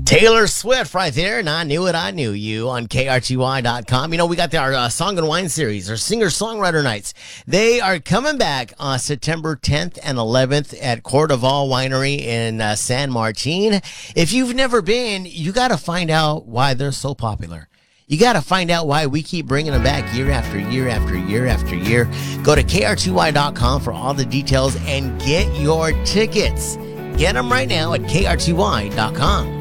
Taylor Swift right there, and I Knew It, I Knew You on KRTY.com. You know, we got our Song and Wine series, our singer-songwriter nights. They are coming back on September 10th and 11th at Cordoval Winery in San Martin. If you've never been, you got to find out why they're so popular. You got to find out why we keep bringing them back year after year after year after year. Go to KRTY.com for all the details and get your tickets. Get them right now at KRTY.com.